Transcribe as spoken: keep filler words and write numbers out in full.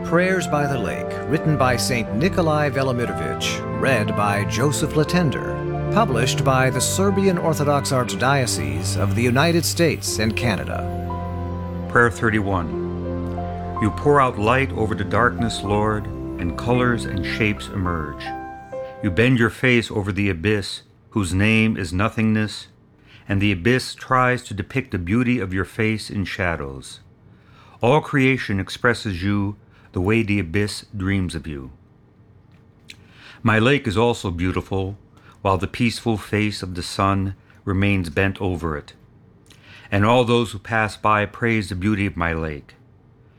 Prayers by the Lake, written by Saint Nikolai Velimirovich, read by Joseph Latender, published by the Serbian Orthodox Archdiocese of the United States and Canada. Prayer thirty-one. You pour out light over the darkness, Lord, and colors and shapes emerge. You bend your face over the abyss, whose name is nothingness, and the abyss tries to depict the beauty of your face in shadows. All creation expresses you the way the abyss dreams of you. My lake is also beautiful, while the peaceful face of the sun remains bent over it. And all those who pass by praise the beauty of my lake.